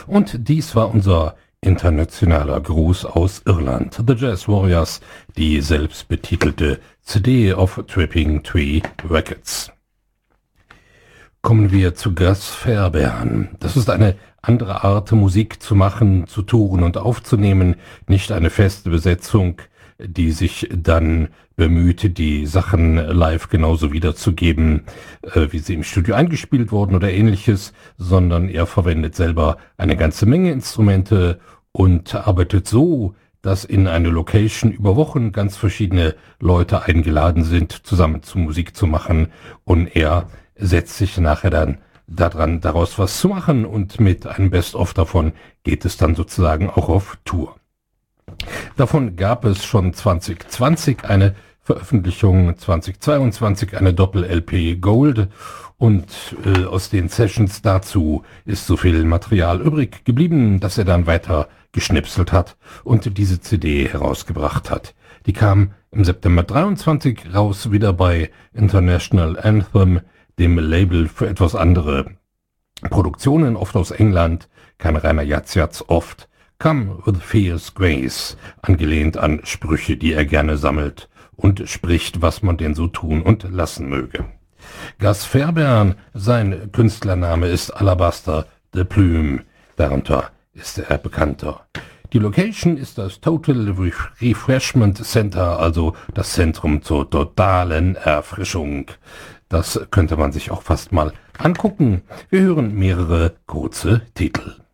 Und dies war unser internationaler Gruß aus Irland. The Jazz Warriors, die selbstbetitelte CD auf Tripping Tree Records. Kommen wir zu Gus Fairbairn. Das ist eine andere Art, Musik zu machen, zu touren und aufzunehmen, nicht eine feste Besetzung, die sich dann bemüht, die Sachen live genauso wiederzugeben, wie sie im Studio eingespielt wurden oder ähnliches, sondern er verwendet selber eine ganze Menge Instrumente und arbeitet so, dass in eine Location über Wochen ganz verschiedene Leute eingeladen sind, zusammen zu Musik zu machen, und er setzt sich nachher dann daran, daraus was zu machen, und mit einem Best-of davon geht es dann sozusagen auch auf Tour. Davon gab es schon 2020 eine Veröffentlichung, 2022 eine Doppel-LP Gold, und aus den Sessions dazu ist so viel Material übrig geblieben, dass er dann weiter geschnipselt hat und diese CD herausgebracht hat. Die kam im September 23 raus, wieder bei International Anthem, dem Label für etwas andere Produktionen, oft aus England, kein reiner Jazz, oft Come with Fierce Grace, angelehnt an Sprüche, die er gerne sammelt und spricht, was man denn so tun und lassen möge. Gus Fairbairn, sein Künstlername ist Alabaster de Plume, darunter ist er bekannter. Die Location ist das Total Refreshment Center, also das Zentrum zur totalen Erfrischung. Das könnte man sich auch fast mal angucken. Wir hören mehrere kurze Titel.